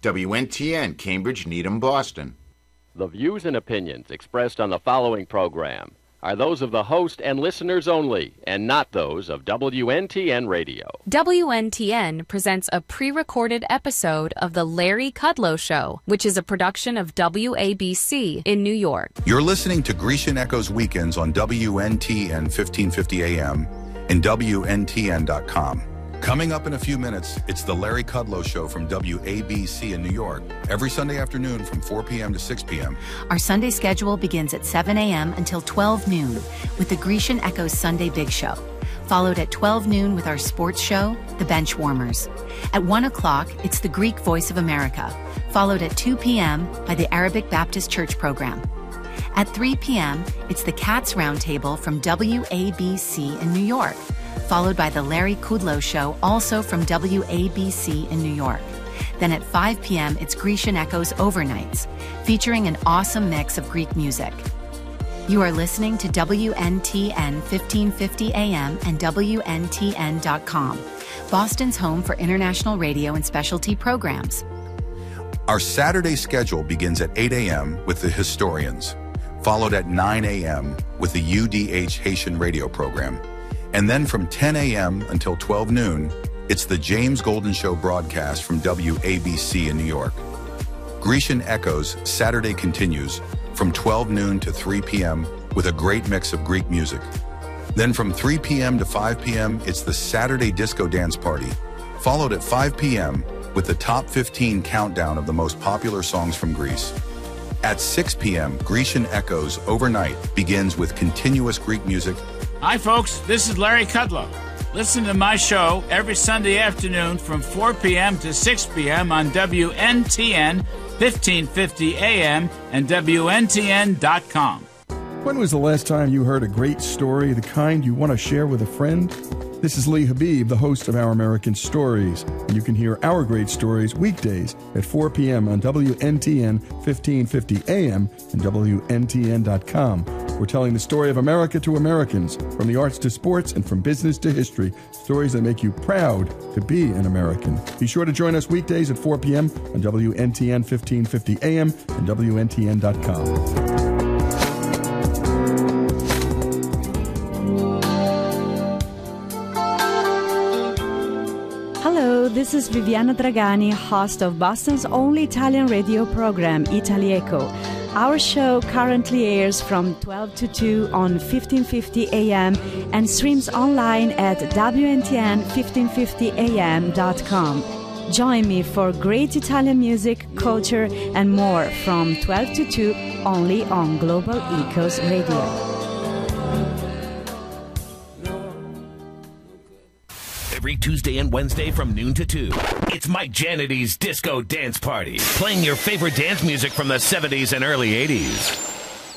WNTN, Cambridge, Needham, Boston. The views and opinions expressed on the following program are those of the host and listeners only, and not those of WNTN Radio. WNTN presents a pre-recorded episode of The Larry Kudlow Show, which is a production of WABC in New York. You're listening to Grecian Echoes Weekends on WNTN 1550 AM and WNTN.com. Coming up in a few minutes, it's The Larry Kudlow Show from WABC in New York, every Sunday afternoon from 4 p.m. to 6 p.m. Our Sunday schedule begins at 7 a.m. until 12 noon with the Grecian Echoes Sunday Big Show, followed at 12 noon with our sports show, The Bench Warmers. At 1 o'clock, it's the Greek Voice of America, followed at 2 p.m. by the Arabic Baptist Church program. At 3 p.m., it's the Cats Roundtable from WABC in New York, followed by the Larry Kudlow Show, also from WABC in New York. Then at 5 p.m., it's Grecian Echoes Overnights, featuring an awesome mix of Greek music. You are listening to WNTN 1550 AM and WNTN.com, Boston's home for international radio and specialty programs. Our Saturday schedule begins at 8 a.m. with the Historians, followed at 9 a.m. with the UDH Haitian radio program. And then from 10 a.m. until 12 noon, it's the James Golden Show broadcast from WABC in New York. Grecian Echoes Saturday continues from 12 noon to 3 p.m. with a great mix of Greek music. Then from 3 p.m. to 5 p.m., it's the Saturday Disco Dance Party, followed at 5 p.m. with the top 15 countdown of the most popular songs from Greece. At 6 p.m., Grecian Echoes Overnight begins with continuous Greek music. Hi, folks. This is Larry Kudlow. Listen to my show every Sunday afternoon from 4 p.m. to 6 p.m. on WNTN 1550 AM and WNTN.com. When was the last time you heard a great story, the kind you want to share with a friend? This is Lee Habib, the host of Our American Stories, and you can hear our great stories weekdays at 4 p.m. on WNTN 1550 AM and WNTN.com. We're telling the story of America to Americans, from the arts to sports and from business to history, stories that make you proud to be an American. Be sure to join us weekdays at 4 p.m. on WNTN 1550 AM and WNTN.com. This is Viviana Dragani, host of Boston's only Italian radio program, Italy Echo. Our show currently airs from 12 to 2 on 1550 AM and streams online at WNTN1550am.com. Join me for great Italian music, culture, and more from 12 to 2 only on Global Echoes Radio. Every Tuesday and Wednesday from noon to 2. It's Mike Janity's Disco Dance Party, playing your favorite dance music from the 70s and early 80s.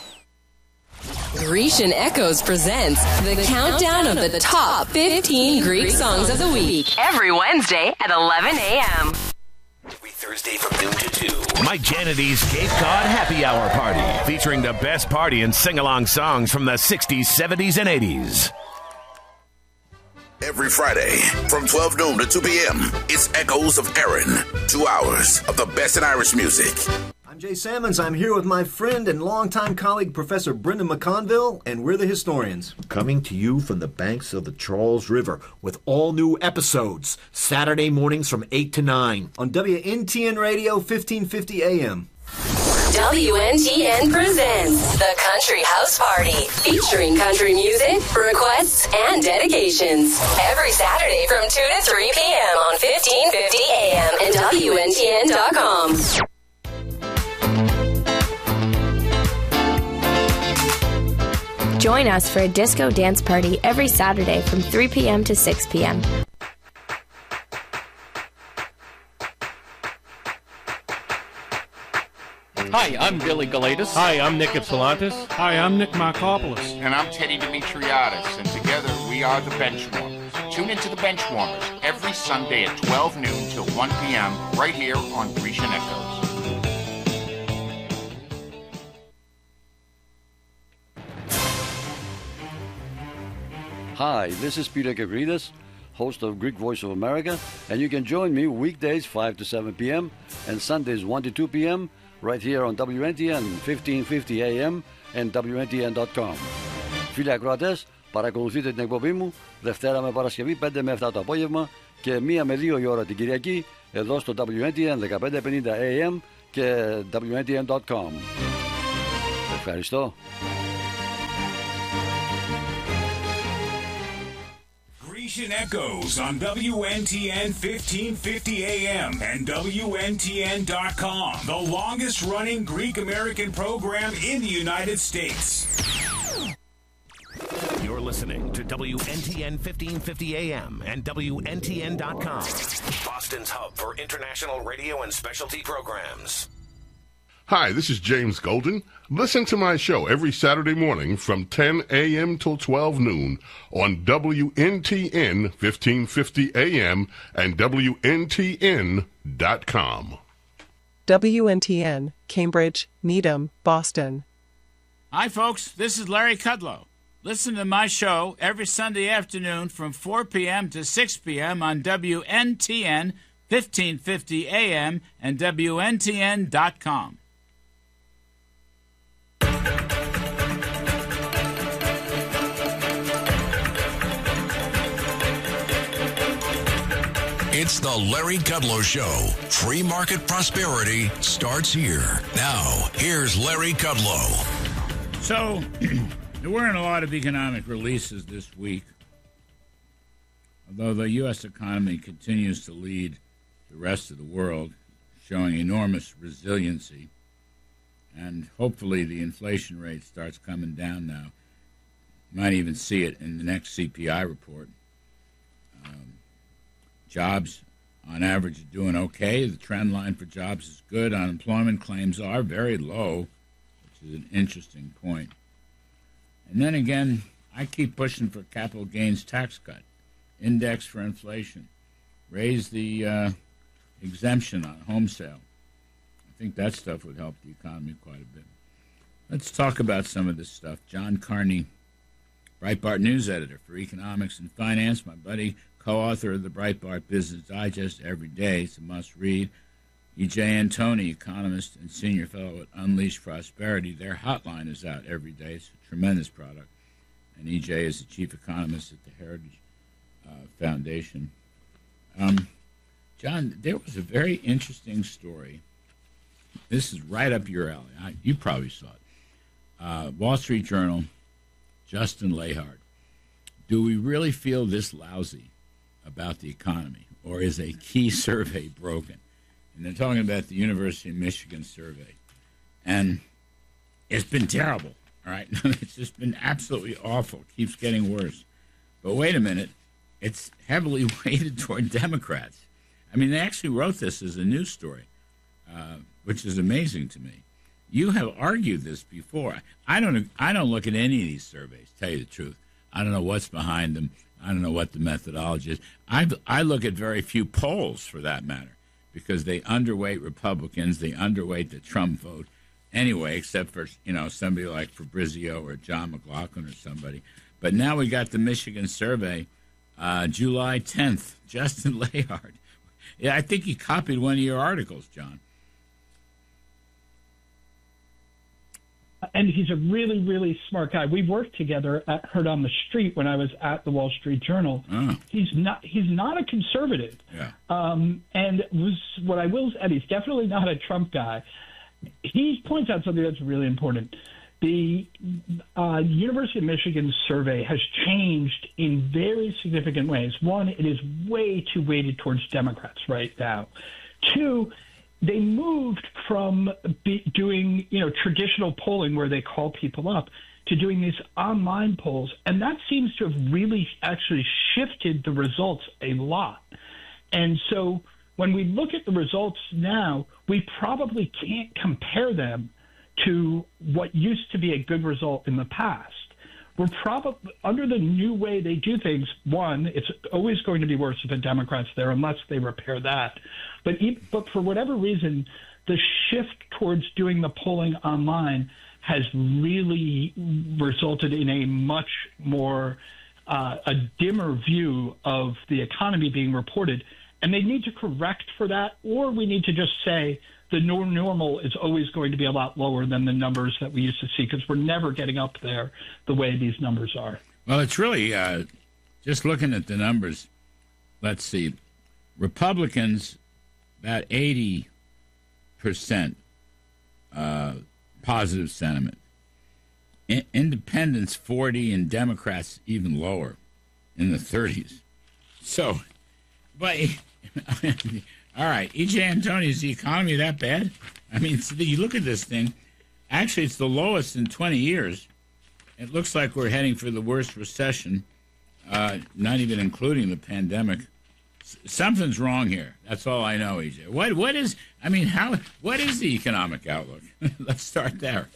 Grecian Echoes presents the countdown of the top 15 Greek songs of the week. Every Wednesday at 11 a.m. Every Thursday from noon to 2. Mike Janity's Cape Cod Happy Hour Party, featuring the best party and sing-along songs from the 60s, 70s, and 80s. Every Friday from 12 noon to 2 p.m., it's Echoes of Erin. 2 hours of the best in Irish music. I'm Jay Sammons. I'm here with my friend and longtime colleague, Professor Brendan McConville, and we're the Historians. Coming to you from the banks of the Charles River with all new episodes, Saturday mornings from 8 to 9. On WNTN Radio, 1550 AM. WNTN presents The Country House Party, featuring country music, requests, and dedications. Every Saturday from 2 to 3 p.m. on 1550 AM and WNTN.com. Join us for a disco dance party every Saturday from 3 p.m. to 6 p.m. Hi, I'm Billy Galatis. Hi, I'm Nick Ypsilantis. Hi, I'm Nick Markopoulos. And I'm Teddy Dimitriadis, and together we are the Benchwarmers. Tune into the Benchwarmers every Sunday at 12 noon till 1 p.m. right here on Grecian Echoes. Hi, this is Peter Gavridis, host of Greek Voice of America, and you can join me weekdays 5 to 7 p.m. and Sundays 1 to 2 p.m. right here on WNTN 1550 AM and WNTN.com. Φίλοι ακροατές, παρακολουθείτε την εκπομπή μου Δευτέρα με Παρασκευή 5 με 7 το απόγευμα και 1 με 2 η ώρα την Κυριακή εδώ στο WNTN 1550 AM και WNTN.com. Ευχαριστώ. Grecian Echoes on WNTN 1550 AM and WNTN.com, the longest running Greek American program in the United States. You're listening to WNTN 1550 AM and WNTN.com, Boston's hub for international radio and specialty programs. Hi, this is James Golden. Listen to my show every Saturday morning from 10 a.m. till 12 noon on WNTN 1550 AM and WNTN.com. WNTN, Cambridge, Needham, Boston. Hi, folks. This is Larry Kudlow. Listen to my show every Sunday afternoon from 4 p.m. to 6 p.m. on WNTN 1550 AM and WNTN.com. It's the Larry Kudlow Show. Free market prosperity starts here. Now, here's Larry Kudlow. So, there weren't a lot of economic releases this week, although the U.S. economy continues to lead the rest of the world, showing enormous resiliency, and hopefully the inflation rate starts coming down now. You might even see it in the next CPI report. Jobs, on average, are doing okay. The trend line for jobs is good. Unemployment claims are very low, which is an interesting point. And then again, I keep pushing for capital gains tax cut, index for inflation, raise the exemption on home sale. I think that stuff would help the economy quite a bit. Let's talk about some of this stuff. John Carney, Breitbart news editor for economics and finance, my buddy, co-author of the Breitbart Business Digest every day. It's a must-read. E.J. Antoni, economist and senior fellow at Unleash Prosperity. Their hotline is out every day. It's a tremendous product. And E.J. is the chief economist at the Heritage Foundation. John, there was a very interesting story. This is right up your alley. You probably saw it. Wall Street Journal, Justin Lahart. Do we really feel this lousy about the economy, or is a key survey broken? And they're talking about the University of Michigan survey. And it's been terrible, all right? It's just been absolutely awful. It keeps getting worse. But wait a minute. It's heavily weighted toward Democrats. I mean, they actually wrote this as a news story, which is amazing to me. You have argued this before. I don't look at any of these surveys, tell you the truth. I don't know what's behind them. I don't know what the methodology is. I look at very few polls, for that matter, because they underweight Republicans. They underweight the Trump vote anyway, except for, somebody like Fabrizio or John McLaughlin or somebody. But now we got the Michigan survey, July 10th, Justin Lahart. Yeah, I think he copied one of your articles, John. And he's a really, really smart guy. We worked together at Heard on the Street when I was at the Wall Street Journal. Oh. He's not a conservative. Yeah. And what I will say, he's definitely not a Trump guy. He points out something that's really important. The University of Michigan survey has changed in very significant ways. One, it is way too weighted towards Democrats right now. Two, they moved from doing, traditional polling where they call people up to doing these online polls. And that seems to have really actually shifted the results a lot. And so when we look at the results now, we probably can't compare them to what used to be a good result in the past. We're probably, under the new way they do things, one, it's always going to be worse if the Democrats there unless they repair that. But for whatever reason, the shift towards doing the polling online has really resulted in a much more a dimmer view of the economy being reported, and they need to correct for that, or we need to just say the normal is always going to be a lot lower than the numbers that we used to see, because we're never getting up there the way these numbers are. Well, it's really just looking at the numbers. Let's see. Republicans, about 80% positive sentiment. Independents, 40%, and Democrats even lower, in the 30s. So, but all right, E.J. Antoni, is the economy that bad? I mean, you look at this thing. Actually, it's the lowest in 20 years. It looks like we're heading for the worst recession, not even including the pandemic. Something's wrong here. That's all I know, E.J. What is the economic outlook? Let's start there.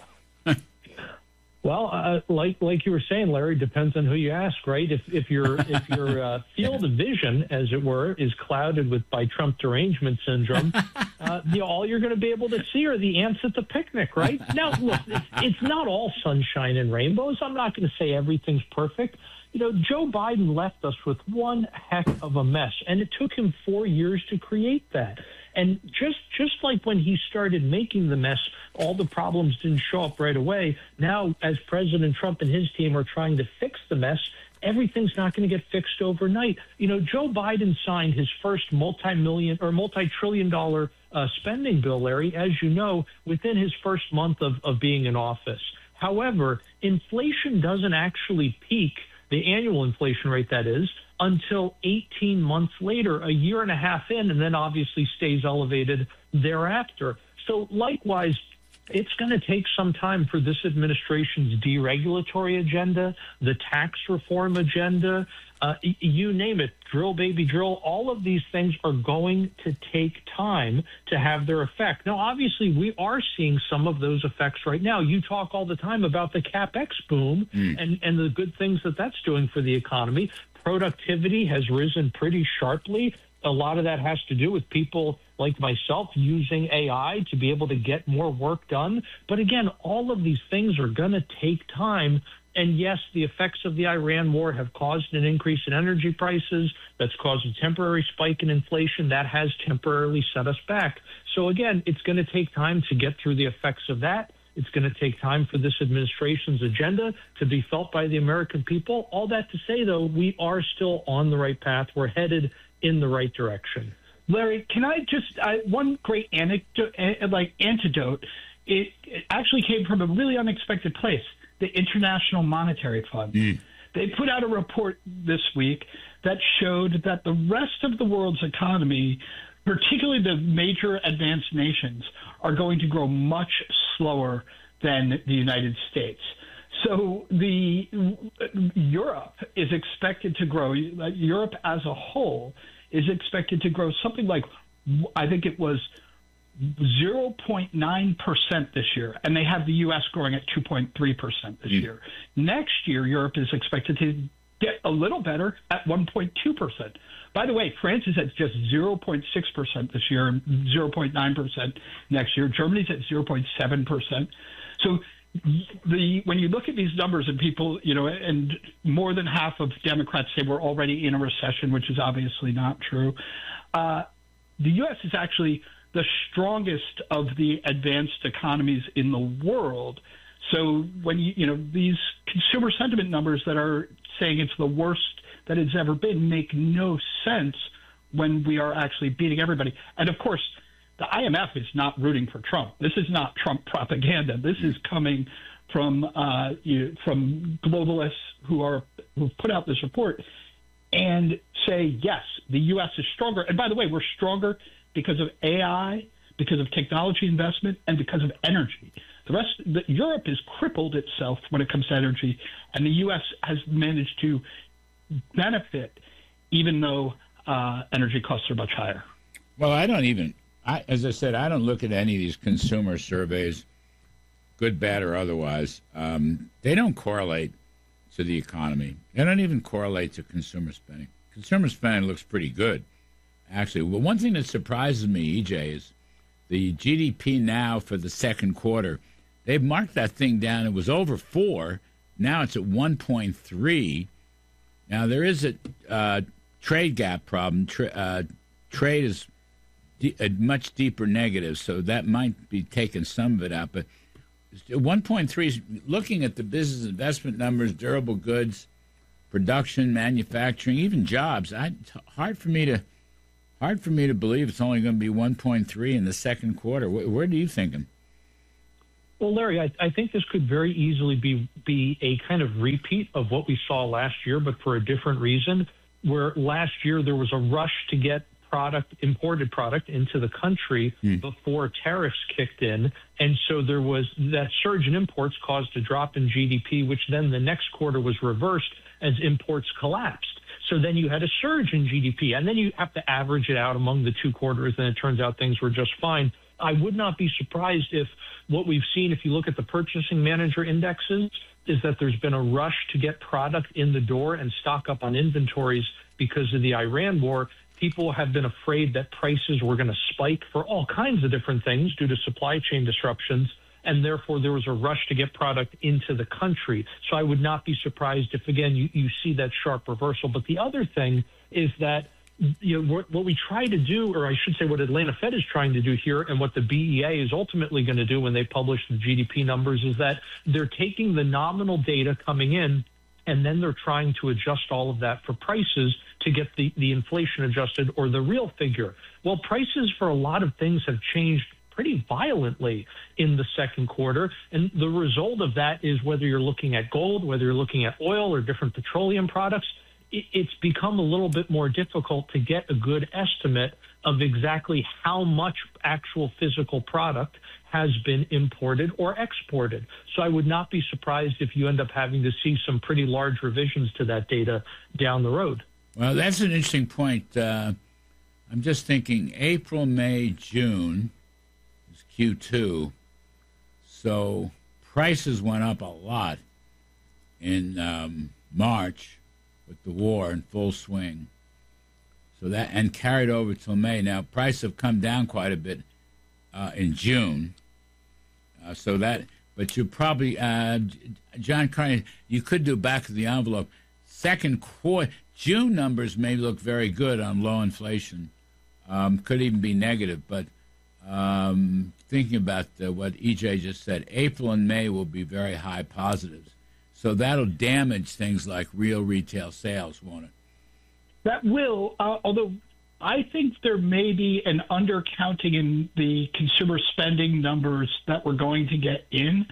Well, like you were saying, Larry, depends on who you ask, right? If your field of vision, as it were, is clouded by Trump derangement syndrome, all you're going to be able to see are the ants at the picnic, right? Now, look, it's not all sunshine and rainbows. I'm not going to say everything's perfect. Joe Biden left us with one heck of a mess, and it took him 4 years to create that. And just like when he started making the mess, all the problems didn't show up right away. Now, as President Trump and his team are trying to fix the mess, everything's not going to get fixed overnight. Joe Biden signed his first multi-trillion-dollar spending bill, Larry, as you know, within his first month of being in office. However, inflation doesn't actually peak, the annual inflation rate, that is, until 18 months later, a year and a half in, and then obviously stays elevated thereafter. So likewise, it's going to take some time for this administration's deregulatory agenda, the tax reform agenda, you name it, drill, baby, drill. All of these things are going to take time to have their effect. Now, obviously, we are seeing some of those effects right now. You talk all the time about the CapEx boom and the good things that that's doing for the economy. Productivity has risen pretty sharply. A lot of that has to do with people like myself using AI to be able to get more work done. But again, all of these things are going to take time. And yes, the effects of the Iran war have caused an increase in energy prices. That's caused a temporary spike in inflation. That has temporarily set us back. So again, it's going to take time to get through the effects of that. It's going to take time for this administration's agenda to be felt by the American people. All that to say, though, we are still on the right path. We're headed in the right direction. Larry, can I just one great antidote? It actually came from a really unexpected place, the International Monetary Fund. They put out a report this week that showed that the rest of the world's economy, particularly the major advanced nations, are going to grow much slower than the United States. So Europe is expected to grow. Europe as a whole is expected to grow something like, I think it was 0.9% this year, and they have the U.S. growing at 2.3% this year. Next year, Europe is expected to get a little better at 1.2%. By the way, France is at just 0.6% this year and 0.9% next year. Germany's at 0.7%. So when you look at these numbers and people, and more than half of Democrats say we're already in a recession, which is obviously not true. The U.S. is actually the strongest of the advanced economies in the world. So when these consumer sentiment numbers that are saying it's the worst that it's ever been make no sense when we are actually beating everybody. And of course, the IMF is not rooting for Trump. This is not Trump propaganda. This is coming from globalists who've put out this report and say, yes, the U.S. is stronger. And by the way, we're stronger because of AI, because of technology investment, and because of energy. Europe has crippled itself when it comes to energy, and the U.S. has managed to benefit, even though energy costs are much higher. Well, as I said, I don't look at any of these consumer surveys, good, bad, or otherwise. They don't correlate to the economy. They don't even correlate to consumer spending. Consumer spending looks pretty good, actually. Well, one thing that surprises me, EJ, is the GDP now for the second quarter. They've marked that thing down. It was over 4. Now it's at 1.3. Now, there is a trade gap problem. Trade is a much deeper negative, so that might be taking some of it out. But 1.3 is looking at the business investment numbers, durable goods, production, manufacturing, even jobs. It's hard for me to believe it's only going to be 1.3 in the second quarter. Where do you think? Well, Larry, I think this could very easily be a kind of repeat of what we saw last year, but for a different reason, where last year there was a rush to get imported product into the country before tariffs kicked in. And so there was that surge in imports caused a drop in GDP, which then the next quarter was reversed as imports collapsed. So then you had a surge in GDP, and then you have to average it out among the 2 quarters, and it turns out things were just fine. I would not be surprised if what we've seen, if you look at the purchasing manager indexes, is that there's been a rush to get product in the door and stock up on inventories because of the Iran war. People have been afraid that prices were going to spike for all kinds of different things due to supply chain disruptions, and therefore there was a rush to get product into the country. So I would not be surprised if, again, you see that sharp reversal. But the other thing is that what we try to do, or I should say what Atlanta Fed is trying to do here, and what the BEA is ultimately going to do when they publish the GDP numbers, is that they're taking the nominal data coming in, and then they're trying to adjust all of that for prices to get the inflation adjusted, or the real figure. Well, prices for a lot of things have changed pretty violently in the second quarter, and the result of that is, whether you're looking at gold, whether you're looking at oil or different petroleum products, it's become a little bit more difficult to get a good estimate of exactly how much actual physical product has been imported or exported. So I would not be surprised if you end up having to see some pretty large revisions to that data down the road. Well, that's an interesting point. I'm just thinking April, May, June is Q2. So prices went up a lot in March with the war in full swing. So that, and carried over till May. Now, prices have come down quite a bit in June. But you probably, John Carney, you could do back of the envelope. Second quarter, June numbers may look very good on low inflation. Could even be negative. But thinking about what EJ just said, April and May will be very high positives. So that'll damage things like real retail sales, won't it? That will, although I think there may be an undercounting in the consumer spending numbers that we're going to get in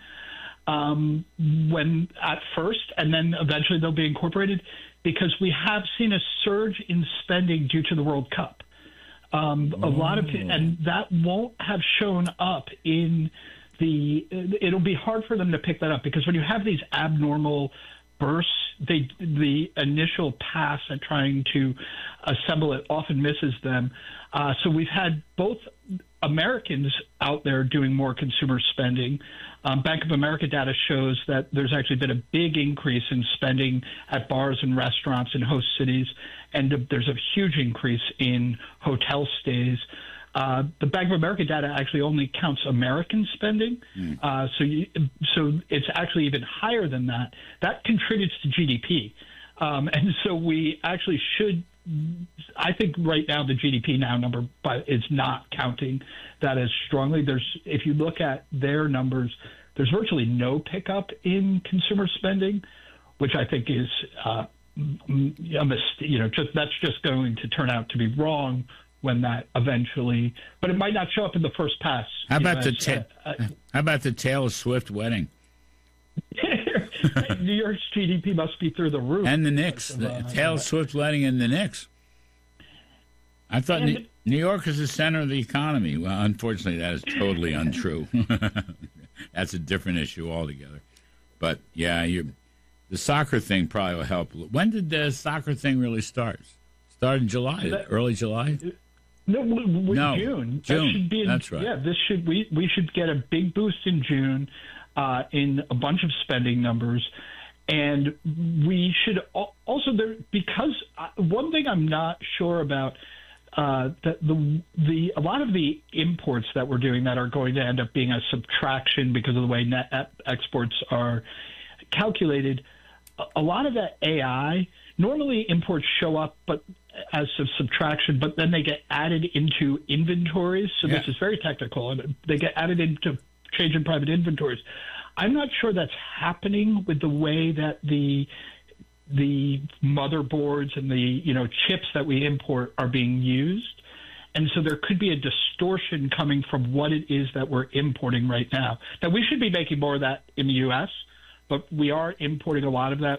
when at first, and then eventually they'll be incorporated, because we have seen a surge in spending due to the World Cup. A lot of, and that won't have shown up in it'll be hard for them to pick that up, because when you have these abnormal bursts, the initial pass at trying to assemble it often misses them. So we've had both Americans out there doing more consumer spending. Bank of America data shows that there's actually been a big increase in spending at bars and restaurants in host cities, and there's a huge increase in hotel stays. The Bank of America data actually only counts American spending, so it's actually even higher than that. That contributes to GDP, and so we actually should. I think right now the GDP number is not counting that as strongly. If you look at their numbers, there's virtually no pickup in consumer spending, which I think is that's just going to turn out to be wrong when that eventually, but it might not show up in the first pass. How about the Taylor Swift wedding? New York's GDP must be through the roof. And the Knicks, the Taylor Swift wedding and the Knicks. I thought New York is the center of the economy. Well, unfortunately, that is totally untrue. That's a different issue altogether. But yeah, the soccer thing probably will help. When did the soccer thing really start? Started in July, early July. No, June. That's right. Yeah, we should get a big boost in June in a bunch of spending numbers, and we should also because one thing I'm not sure about that a lot of the imports that we're doing that are going to end up being a subtraction because of the way net exports are calculated. A lot of that AI normally imports show up but as a subtraction, but then they get added into inventories. So this is very technical, and they get added into change in private inventories. I'm not sure that's happening with the way that the motherboards and the chips that we import are being used. And so there could be a distortion coming from what it is that we're importing right now. Now, we should be making more of that in the U.S., but we are importing a lot of that